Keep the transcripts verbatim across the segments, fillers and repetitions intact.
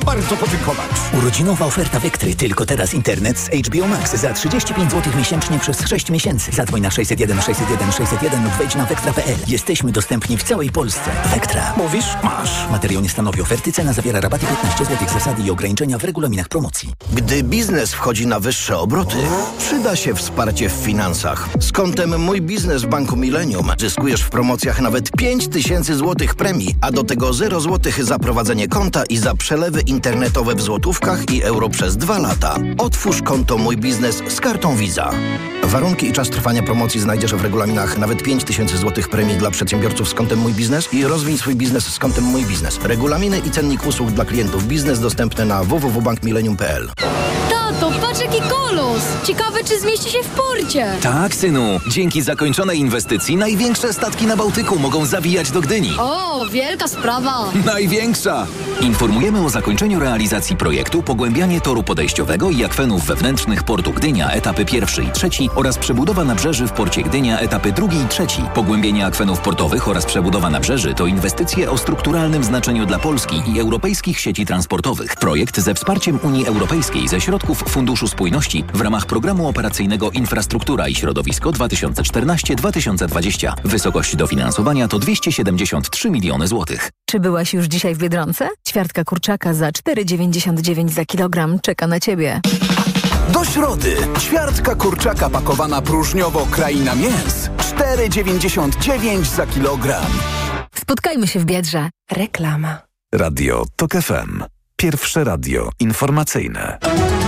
bardzo podziękować. Urodzinowa oferta Vectry. Tylko teraz internet z H B O Max za trzydzieści pięć złotych miesięcznie przez sześć miesięcy. Zadzwoń na sześćset jeden sześćset jeden sześćset jeden lub wejdź na vectra kropka p l. Jesteśmy dostępni w całej Polsce. Vectra. Mówisz? Masz. Materiał nie stanowi oferty. Cena zawiera rabaty piętnaście złotych. Zasady i ograniczenia w regulaminach promocji. Gdy biznes wchodzi na wyższe obroty, przyda się wsparcie w finansach. Z kontem Mój Biznes w Banku Millennium zyskujesz w promocjach nawet pięć tysięcy złotych premii, a do tego zero złotych za prowadzenie konta i za przelewy internetowe w złotówkach i euro przez dwa lata. Otwórz konto Mój Biznes z kartą Visa. Warunki i czas trwania promocji znajdziesz w regulaminach. Nawet pięć tysięcy złotych premii dla przedsiębiorców z kontem Mój Biznes i rozwij swój biznes z kontem Mój Biznes. Regulaminy i cennik usług dla klientów biznes dostępne na w w w kropka bank millennium kropka p l. Tato, patrz jaki kolos! Ciekawe, czy zmieści się w porcie. Tak, synu. Dzięki zakończonej inwestycji największe statki na Bałtyku mogą zawijać do Gdyni. O, wielka sprawa. Największa! Informujemy o zakończeniu realizacji projektu Pogłębianie toru podejściowego i akwenów wewnętrznych portu Gdynia etapy pierwszy i trzeci oraz przebudowa nabrzeży w porcie Gdynia etapy drugi i trzeci. Pogłębienie akwenów portowych oraz przebudowa nabrzeży to inwestycje o strukturalnym znaczeniu dla Polski i europejskich sieci transportowych. Projekt ze wsparciem Unii Europejskiej ze środków Funduszu Spójności w ramach Programu Operacyjnego Infrastruktura i Środowisko dwa tysiące czternaście do dwa tysiące dwudziestego. Wysokość dofinansowania to dwieście siedemdziesiąt trzy miliony złotych. Czy byłaś już dzisiaj w Biedronce? Ćwiartka kurczaka za cztery dziewięćdziesiąt dziewięć za kilogram czeka na Ciebie. Do środy. Ćwiartka kurczaka pakowana próżniowo Kraina Mięs. cztery dziewięćdziesiąt dziewięć za kilogram. Spotkajmy się w Biedrze. Reklama. Radio Tok F M. Pierwsze radio informacyjne.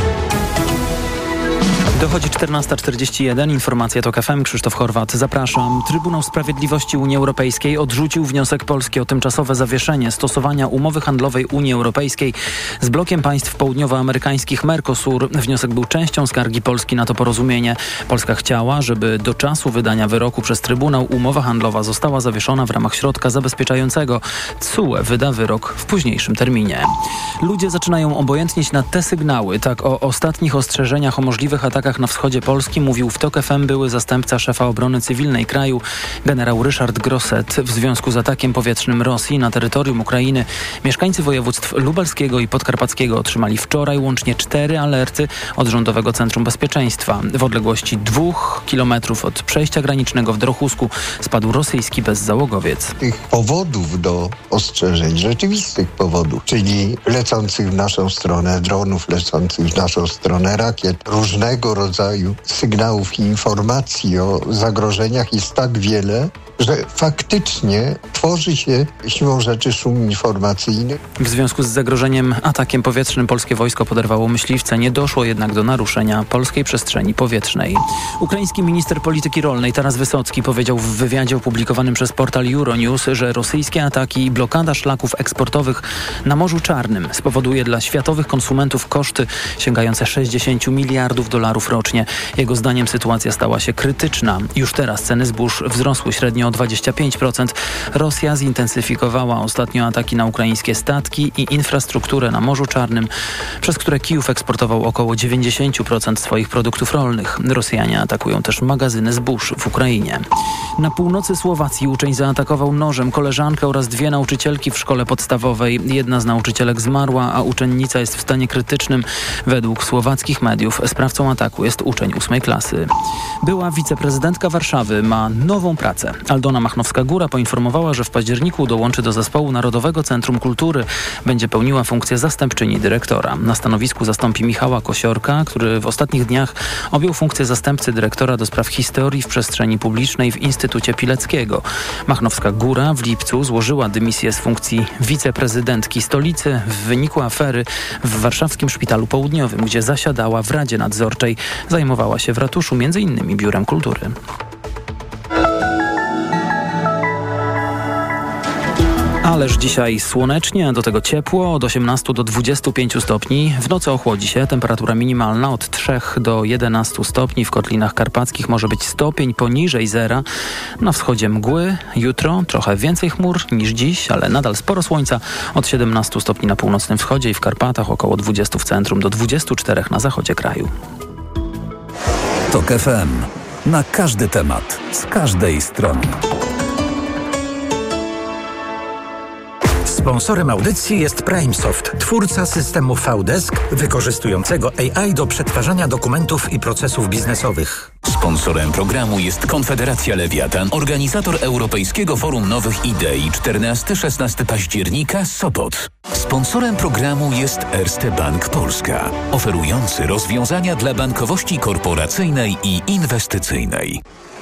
Dochodzi czternasta czterdzieści jeden, informacja Tok F M, Krzysztof Horwat, zapraszam. Trybunał Sprawiedliwości Unii Europejskiej odrzucił wniosek Polski o tymczasowe zawieszenie stosowania umowy handlowej Unii Europejskiej z blokiem państw południowoamerykańskich Mercosur. Wniosek był częścią skargi Polski na to porozumienie. Polska chciała, żeby do czasu wydania wyroku przez Trybunał umowa handlowa została zawieszona w ramach środka zabezpieczającego. C U E wyda wyrok w późniejszym terminie. Ludzie zaczynają obojętnieć na te sygnały. Tak o ostatnich ostrzeżeniach o możliwych atakach na wschodzie Polski mówił w Tok F M były zastępca szefa obrony cywilnej kraju, generał Ryszard Grosset. W związku z atakiem powietrznym Rosji na terytorium Ukrainy mieszkańcy województw lubelskiego i podkarpackiego otrzymali wczoraj łącznie cztery alerty od Rządowego Centrum Bezpieczeństwa. W odległości dwóch kilometrów od przejścia granicznego w Drochusku spadł rosyjski bezzałogowiec. Tych powodów do ostrzeżeń, rzeczywistych powodów, czyli lecących w naszą stronę dronów, lecących w naszą stronę rakiet, różnego rodzaju sygnałów i informacji o zagrożeniach jest tak wiele, że faktycznie tworzy się siłą rzeczy szum informacyjny. W związku z zagrożeniem atakiem powietrznym polskie wojsko poderwało myśliwce. Nie doszło jednak do naruszenia polskiej przestrzeni powietrznej. Ukraiński minister polityki rolnej Taras Wysocki powiedział w wywiadzie opublikowanym przez portal Euronews, że rosyjskie ataki i blokada szlaków eksportowych na Morzu Czarnym spowoduje dla światowych konsumentów koszty sięgające sześćdziesiąt miliardów dolarów rocznie. Jego zdaniem sytuacja stała się krytyczna. Już teraz ceny zbóż wzrosły średnio o dwadzieścia pięć procent. Rosja zintensyfikowała ostatnio ataki na ukraińskie statki i infrastrukturę na Morzu Czarnym, przez które Kijów eksportował około dziewięćdziesiąt procent swoich produktów rolnych. Rosjanie atakują też magazyny zbóż w Ukrainie. Na północy Słowacji uczeń zaatakował nożem koleżankę oraz dwie nauczycielki w szkole podstawowej. Jedna z nauczycielek zmarła, a uczennica jest w stanie krytycznym. Według słowackich mediów sprawcą ataku jest uczeń ósmej klasy. Była wiceprezydentka Warszawy ma nową pracę. Aldona Machnowska-Góra poinformowała, że w październiku dołączy do zespołu Narodowego Centrum Kultury. Będzie pełniła funkcję zastępczyni dyrektora. Na stanowisku zastąpi Michała Kosiorka, który w ostatnich dniach objął funkcję zastępcy dyrektora do spraw historii w przestrzeni publicznej w Instytucie Pileckiego. Machnowska-Góra w lipcu złożyła dymisję z funkcji wiceprezydentki stolicy w wyniku afery w warszawskim Szpitalu Południowym, gdzie zasiadała w Radzie Nadzorczej. Zajmowała się w ratuszu między innymi Biurem Kultury. Ależ dzisiaj słonecznie, a do tego ciepło, od osiemnastu do dwudziestu pięciu stopni. W nocy ochłodzi się, temperatura minimalna od trzech do jedenastu stopni. W Kotlinach Karpackich może być stopień poniżej zera. Na wschodzie mgły. Jutro trochę więcej chmur niż dziś, ale nadal sporo słońca. Od siedemnastu stopni na północnym wschodzie i w Karpatach, około dwudziestu w centrum, do dwudziestu czterech na zachodzie kraju. Tok F M. Na każdy temat, z każdej strony. Sponsorem audycji jest PrimeSoft, twórca systemu V-Desk wykorzystującego A I do przetwarzania dokumentów i procesów biznesowych. Sponsorem programu jest Konfederacja Lewiatan, organizator Europejskiego Forum Nowych Idei czternastego do szesnastego października Sopot. Sponsorem programu jest Erste Bank Polska, oferujący rozwiązania dla bankowości korporacyjnej i inwestycyjnej.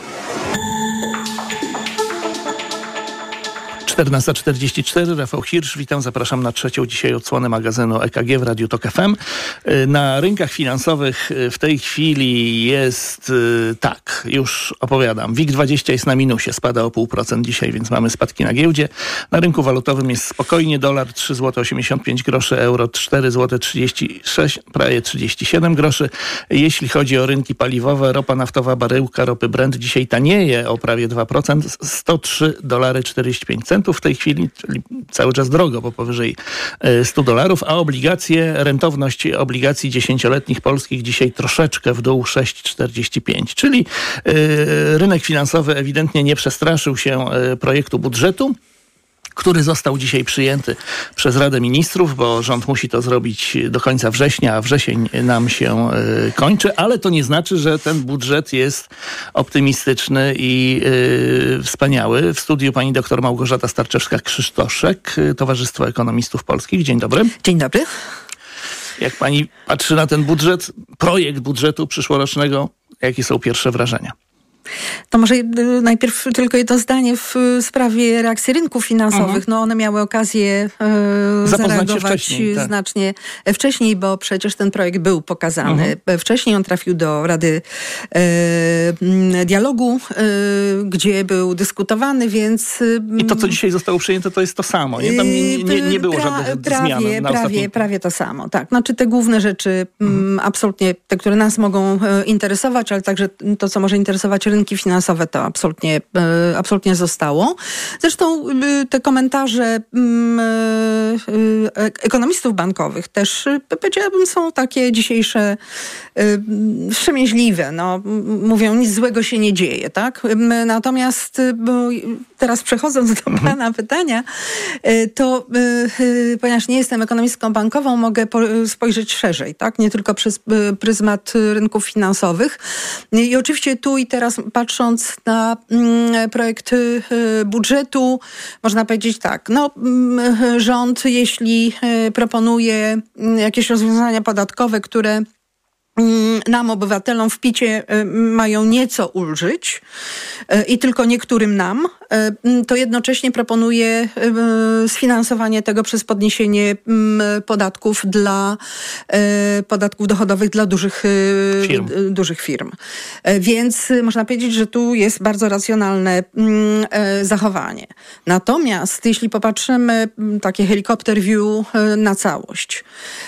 czternasta czterdzieści cztery, Rafał Hirsch, witam, zapraszam na trzecią dzisiaj odsłonę magazynu E K G w Radiu Tok F M. Na rynkach finansowych w tej chwili jest tak, już opowiadam, WIG dwadzieścia jest na minusie, spada o pół procent dzisiaj, więc mamy spadki na giełdzie. Na rynku walutowym jest spokojnie, dolar trzy złote osiemdziesiąt pięć groszy, euro cztery złote trzydzieści sześć, prawie trzydzieści siedem groszy. Jeśli chodzi o rynki paliwowe, ropa naftowa, baryłka ropy Brent dzisiaj tanieje o prawie dwa procent, sto trzy dolary czterdzieści pięć centów w tej chwili, czyli cały czas drogo, bo powyżej stu dolarów, a obligacje, rentowność obligacji dziesięcioletnich polskich dzisiaj troszeczkę w dół, sześć przecinek czterdzieści pięć, czyli yy, rynek finansowy ewidentnie nie przestraszył się yy, projektu budżetu, który został dzisiaj przyjęty przez Radę Ministrów, bo rząd musi to zrobić do końca września, a wrzesień nam się y, kończy, ale to nie znaczy, że ten budżet jest optymistyczny i y, wspaniały. W studiu pani doktor Małgorzata Starczewska-Krzysztoszek, Towarzystwo Ekonomistów Polskich. Dzień dobry. Dzień dobry. Jak pani patrzy na ten budżet, projekt budżetu przyszłorocznego, jakie są pierwsze wrażenia? To może najpierw tylko jedno zdanie w sprawie reakcji rynków finansowych. Mhm. No one miały okazję e, zareagować wcześniej, tak. znacznie wcześniej, bo przecież ten projekt był pokazany. Mhm. Wcześniej on trafił do Rady e, Dialogu, e, gdzie był dyskutowany, więc... I to, co dzisiaj zostało przyjęte, to jest to samo. Nie, Tam nie, nie, nie było pra, żadnych prawie, zmian. Na prawie, ostatnim... prawie to samo, tak. Znaczy te główne rzeczy, mhm. absolutnie te, które nas mogą interesować, ale także to, co może interesować rynki finansowe, to absolutnie, absolutnie zostało. Zresztą te komentarze ekonomistów bankowych też, powiedziałabym, są takie dzisiejsze wstrzemięźliwe. No, mówią, nic złego się nie dzieje, tak? Natomiast teraz przechodząc do mhm. pana pytania, to ponieważ nie jestem ekonomistką bankową, mogę spojrzeć szerzej, tak? Nie tylko przez pryzmat rynków finansowych. I oczywiście tu i teraz patrząc na mm, projekt y, budżetu, można powiedzieć tak, no y, rząd, jeśli y, proponuje y, jakieś rozwiązania podatkowe, które nam, obywatelom w picie mają nieco ulżyć i tylko niektórym nam, to jednocześnie proponuje sfinansowanie tego przez podniesienie podatków dla podatków dochodowych dla dużych firm. dużych firm. Więc można powiedzieć, że tu jest bardzo racjonalne zachowanie. Natomiast jeśli popatrzymy takie helikopter view na całość,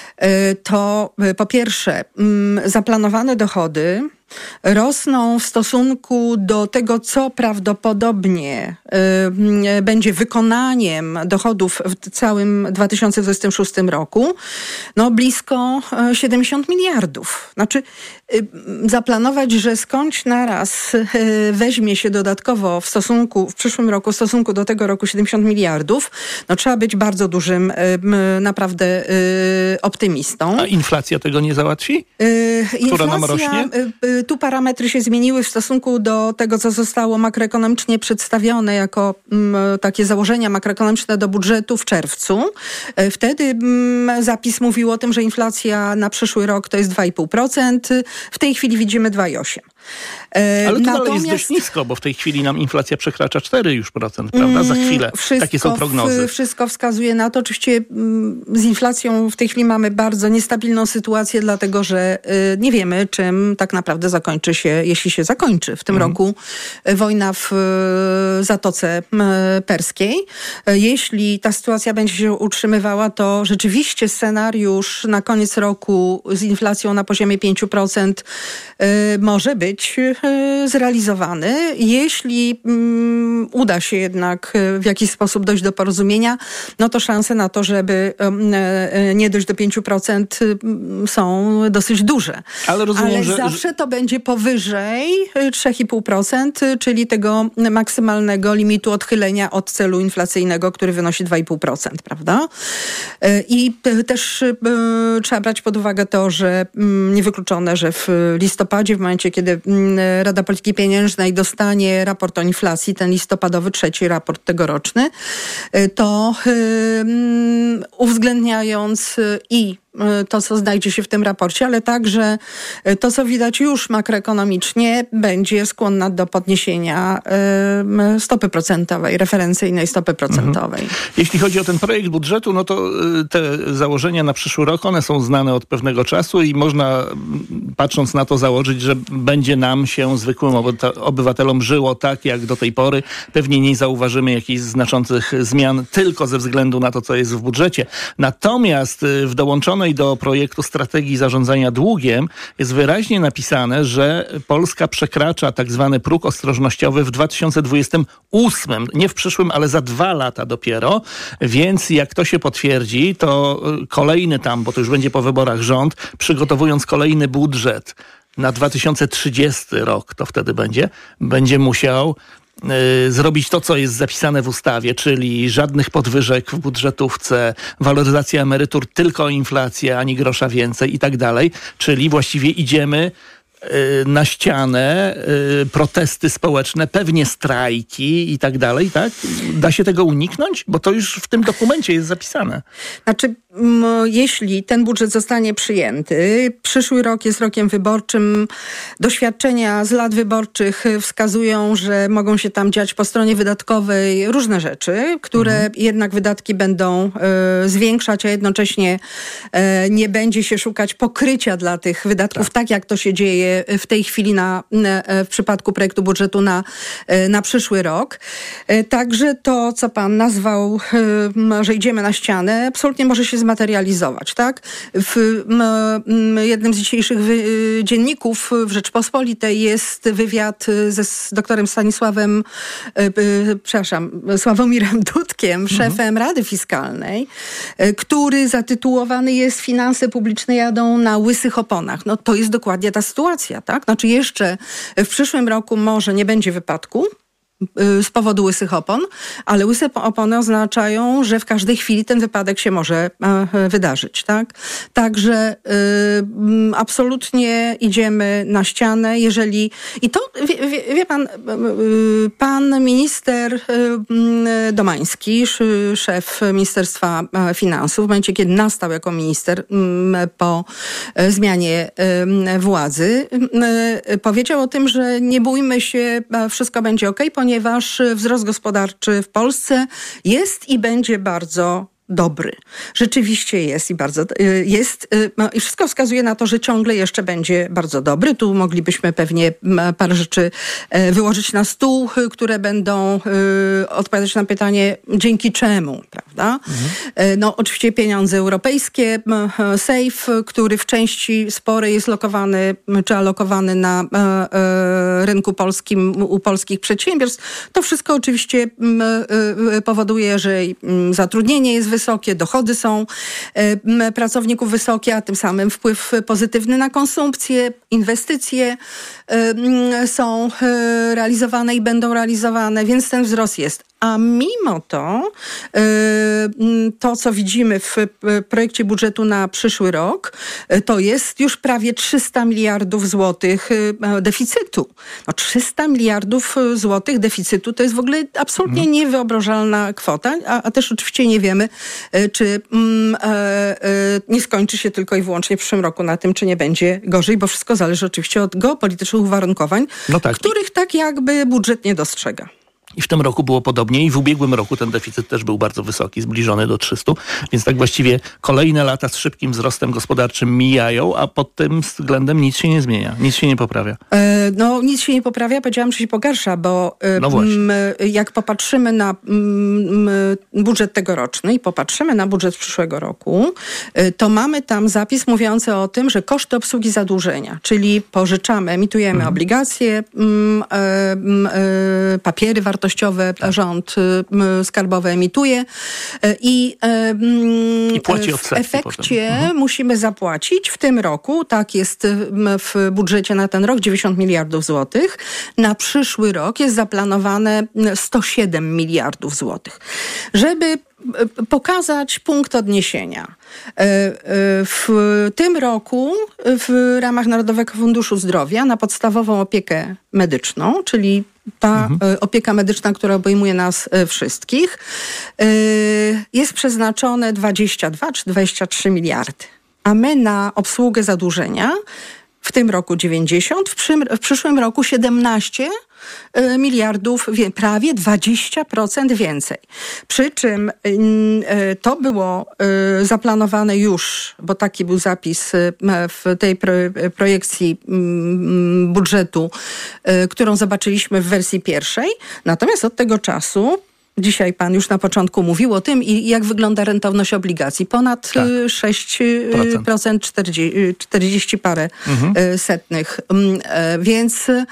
to po pierwsze zaplanowane dochody rosną w stosunku do tego, co prawdopodobnie y, będzie wykonaniem dochodów w całym dwa tysiące dwudziestym szóstym roku, no blisko siedemdziesiąt miliardów. Znaczy y, zaplanować, że skądś naraz y, weźmie się dodatkowo w stosunku, w przyszłym roku w stosunku do tego roku siedemdziesiąt miliardów, no trzeba być bardzo dużym y, naprawdę y, optymistą. A inflacja tego nie załatwi? Y, Która nam rośnie? Y, Tu parametry się zmieniły w stosunku do tego, co zostało makroekonomicznie przedstawione jako m, takie założenia makroekonomiczne do budżetu w czerwcu. Wtedy m, zapis mówił o tym, że inflacja na przyszły rok to jest dwa i pół procent. W tej chwili widzimy dwa i osiem procent. Ale to Natomiast... dalej jest dość nisko, bo w tej chwili nam inflacja przekracza cztery już procent, prawda? Za chwilę. Wszystko, Takie są prognozy. W, wszystko wskazuje na to. Oczywiście z inflacją w tej chwili mamy bardzo niestabilną sytuację, dlatego że y, nie wiemy, czym tak naprawdę zakończy się, jeśli się zakończy w tym mhm. roku wojna w y, Zatoce y, Perskiej. Y, jeśli ta sytuacja będzie się utrzymywała, to rzeczywiście scenariusz na koniec roku z inflacją na poziomie pięć procent y, może być. być zrealizowany. Jeśli uda się jednak w jakiś sposób dojść do porozumienia, no to szanse na to, żeby nie dojść do pięć procent są dosyć duże. Ale, rozumiem, Ale że... zawsze to będzie powyżej trzy i pół procent, czyli tego maksymalnego limitu odchylenia od celu inflacyjnego, który wynosi dwa i pół procent, prawda? I też trzeba brać pod uwagę to, że niewykluczone, że w listopadzie, w momencie, kiedy Rada Polityki Pieniężnej dostanie raport o inflacji, ten listopadowy, trzeci raport tegoroczny, to uwzględniając i to, co znajdzie się w tym raporcie, ale także to, co widać już makroekonomicznie, będzie skłonna do podniesienia stopy procentowej, referencyjnej stopy procentowej. Mhm. Jeśli chodzi o ten projekt budżetu, no to te założenia na przyszły rok, one są znane od pewnego czasu i można, patrząc na to, założyć, że będzie nam się, zwykłym obywatelom, żyło tak, jak do tej pory. Pewnie nie zauważymy jakichś znaczących zmian tylko ze względu na to, co jest w budżecie. Natomiast w dołączonej do projektu strategii zarządzania długiem jest wyraźnie napisane, że Polska przekracza tak zwany próg ostrożnościowy w dwa tysiące dwudziestym ósmym. Nie w przyszłym, ale za dwa lata dopiero. Więc jak to się potwierdzi, to kolejny tam, bo to już będzie po wyborach rząd, przygotowując kolejny budżet na dwa tysiące trzydziesty rok, to wtedy będzie, będzie musiał zrobić to, co jest zapisane w ustawie, czyli żadnych podwyżek w budżetówce, waloryzacja emerytur, tylko inflacja, ani grosza więcej i tak dalej. Czyli właściwie idziemy na ścianę, protesty społeczne, pewnie strajki i tak dalej, tak? Da się tego uniknąć? Bo to już w tym dokumencie jest zapisane. Znaczy, m, jeśli ten budżet zostanie przyjęty, przyszły rok jest rokiem wyborczym, doświadczenia z lat wyborczych wskazują, że mogą się tam dziać po stronie wydatkowej różne rzeczy, które mhm. jednak wydatki będą e, zwiększać, a jednocześnie e, nie będzie się szukać pokrycia dla tych wydatków, tak, tak jak to się dzieje w tej chwili na, w przypadku projektu budżetu na, na przyszły rok. Także to, co pan nazwał, że idziemy na ścianę, absolutnie może się zmaterializować. Tak? W jednym z dzisiejszych dzienników w Rzeczpospolitej jest wywiad ze z doktorem Stanisławem, przepraszam, Sławomirem Dudkiem, mhm. szefem Rady Fiskalnej, który zatytułowany jest "Finanse publiczne jadą na łysych oponach". No to jest dokładnie ta sytuacja. Tak? Znaczy jeszcze w przyszłym roku może nie będzie wypadku z powodu łysych opon, ale łyse opony oznaczają, że w każdej chwili ten wypadek się może wydarzyć. Tak? Także y, absolutnie idziemy na ścianę, jeżeli... I to, wie, wie, wie pan, y, pan minister y, Domański, szef Ministerstwa Finansów, w momencie, kiedy nastał jako minister y, po y, zmianie y, władzy, y, powiedział o tym, że nie bójmy się, wszystko będzie okej, ponieważ ponieważ wzrost gospodarczy w Polsce jest i będzie bardzo dobry. Rzeczywiście jest i bardzo jest i wszystko wskazuje na to, że ciągle jeszcze będzie bardzo dobry. Tu moglibyśmy pewnie parę rzeczy wyłożyć na stół, które będą odpowiadać na pytanie, dzięki czemu, prawda? Mhm. No oczywiście pieniądze europejskie, SAFE, który w części sporej jest lokowany, czy alokowany na rynku polskim u polskich przedsiębiorstw. To wszystko oczywiście powoduje, że zatrudnienie jest wysokie, dochody są e, pracowników wysokie, a tym samym wpływ pozytywny na konsumpcję, inwestycje e, są e, realizowane i będą realizowane, więc ten wzrost jest. A mimo to, e, to co widzimy w projekcie budżetu na przyszły rok, e, to jest już prawie trzysta miliardów złotych e, deficytu. No, trzysta miliardów złotych deficytu to jest w ogóle absolutnie hmm. niewyobrażalna kwota, a, a też oczywiście nie wiemy, czy mm, e, e, nie skończy się tylko i wyłącznie w przyszłym roku na tym, czy nie będzie gorzej, bo wszystko zależy oczywiście od geopolitycznych uwarunkowań, no tak. których tak jakby budżet nie dostrzega. I w tym roku było podobnie i w ubiegłym roku ten deficyt też był bardzo wysoki, zbliżony do trzystu, więc tak właściwie kolejne lata z szybkim wzrostem gospodarczym mijają, a pod tym względem nic się nie zmienia, nic się nie poprawia. E, no nic się nie poprawia, powiedziałam, że się pogarsza, bo e, no właśnie. m, jak popatrzymy na m, budżet tegoroczny i popatrzymy na budżet przyszłego roku, e, to mamy tam zapis mówiący o tym, że koszty obsługi zadłużenia, czyli pożyczamy, emitujemy mhm. obligacje, m, e, m, e, papiery wartościowe, tak. rząd m, skarbowy emituje e, i, e, m, I płaci w efekcie mhm. musimy zapłacić w tym roku, tak jest w budżecie na ten rok, dziewięćdziesiąt miliardów złotych. Na przyszły rok jest zaplanowane sto siedem miliardów złotych. Żeby pokazać punkt odniesienia. W tym roku w ramach Narodowego Funduszu Zdrowia na podstawową opiekę medyczną, czyli ta mhm. opieka medyczna, która obejmuje nas wszystkich, jest przeznaczone dwadzieścia dwa czy dwadzieścia trzy miliardy. A my na obsługę zadłużenia w tym roku dziewięćdziesiąt, w, przym, w przyszłym roku siedemnaście miliardów, prawie dwadzieścia procent więcej. Przy czym to było zaplanowane już, bo taki był zapis w tej projekcji budżetu, którą zobaczyliśmy w wersji pierwszej. Natomiast od tego czasu dzisiaj pan już na początku mówił o tym, i jak wygląda rentowność obligacji. Ponad tak. sześć procent, czterdzieści, czterdzieści parę mhm. setnych. Więc e,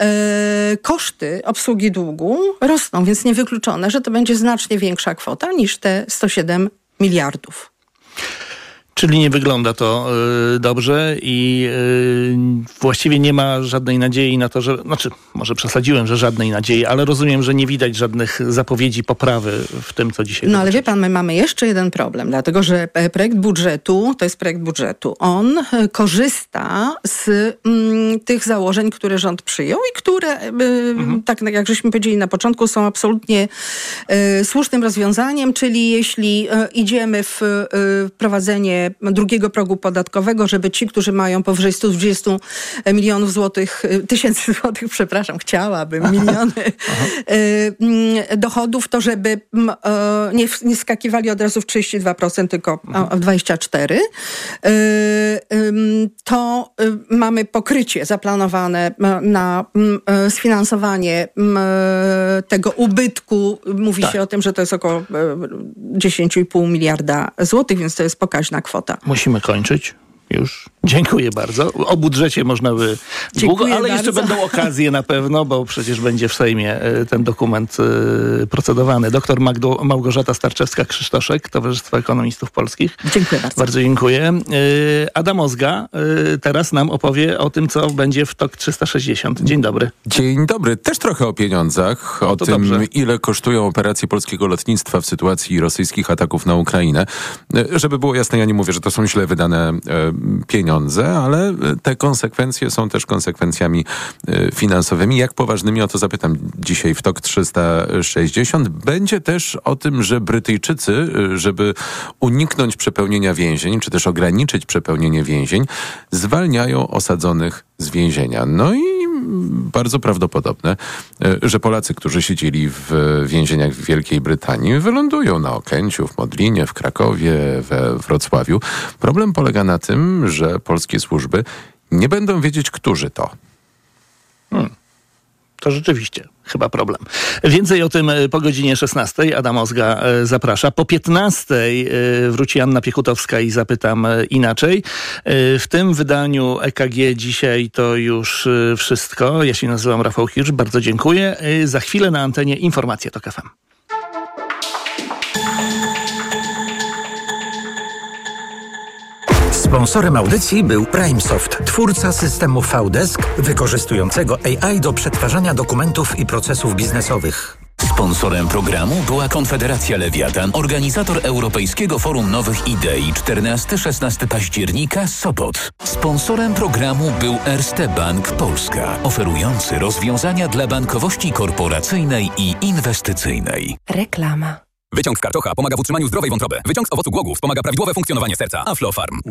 koszty obsługi długu rosną, więc niewykluczone, że to będzie znacznie większa kwota niż te sto siedem miliardów. Czyli nie wygląda to y, dobrze i y, właściwie nie ma żadnej nadziei na to, że... Znaczy, może przesadziłem, że żadnej nadziei, ale rozumiem, że nie widać żadnych zapowiedzi poprawy w tym, co dzisiaj... No ale wie pan, my mamy jeszcze jeden problem, dlatego że projekt budżetu, to jest projekt budżetu, on korzysta z mm, tych założeń, które rząd przyjął i które, y, mhm. tak jak żeśmy powiedzieli na początku, są absolutnie y, słusznym rozwiązaniem, czyli jeśli y, idziemy w y, prowadzenie drugiego progu podatkowego, żeby ci, którzy mają powyżej sto dwadzieścia milionów złotych, tysięcy złotych, przepraszam, chciałabym, miliony dochodów, to żeby nie, nie skakiwali od razu w trzydzieści dwa procent, tylko w dwadzieścia cztery procent. To mamy pokrycie zaplanowane na sfinansowanie tego ubytku. Mówi tak. się o tym, że to jest około dziesięć i pół miliarda złotych, więc to jest pokaźna kwota. Musimy kończyć już. Dziękuję bardzo. O budżecie można by długo, ale bardzo. Jeszcze będą okazje na pewno, bo przecież będzie w Sejmie ten dokument procedowany. Doktor Magdo, Małgorzata Starczewska-Krzysztoszek, Towarzystwo Ekonomistów Polskich. Dziękuję bardzo. Bardzo dziękuję. Adam Ozga teraz nam opowie o tym, co będzie w T O K trzysta sześćdziesiąt. Dzień dobry. Dzień dobry. Też trochę o pieniądzach, o to tym, dobrze. ile kosztują operacje polskiego lotnictwa w sytuacji rosyjskich ataków na Ukrainę. Żeby było jasne, ja nie mówię, że to są źle wydane e, pieniądze, ale te konsekwencje są też konsekwencjami finansowymi. Jak poważnymi, o to zapytam dzisiaj w T O K trzysta sześćdziesiąt. Będzie też o tym, że Brytyjczycy, żeby uniknąć przepełnienia więzień, czy też ograniczyć przepełnienie więzień, zwalniają osadzonych z więzienia. No i bardzo prawdopodobne, że Polacy, którzy siedzieli w więzieniach w Wielkiej Brytanii, wylądują na Okęciu, w Modlinie, w Krakowie, we Wrocławiu. Problem polega na tym, że polskie służby nie będą wiedzieć, którzy to. Hmm. To rzeczywiście chyba problem. Więcej o tym po godzinie szesnastej. Adam Ozga zaprasza. Po piętnastej wróci Anna Piechutowska i zapytam inaczej. W tym wydaniu E K G dzisiaj to już wszystko. Ja się nazywam Rafał Hirsch. Bardzo dziękuję. Za chwilę na antenie informacje T O K F M. Sponsorem audycji był PrimeSoft, twórca systemu V-Desk wykorzystującego A I do przetwarzania dokumentów i procesów biznesowych. Sponsorem programu była Konfederacja Lewiatan, organizator Europejskiego Forum Nowych Idei czternastego do szesnastego października Sopot. Sponsorem programu był Erste Bank Polska, oferujący rozwiązania dla bankowości korporacyjnej i inwestycyjnej. Reklama. Wyciąg z karczocha pomaga w utrzymaniu zdrowej wątroby. Wyciąg z owocu głogu wspomaga prawidłowe funkcjonowanie serca. Aflofarm.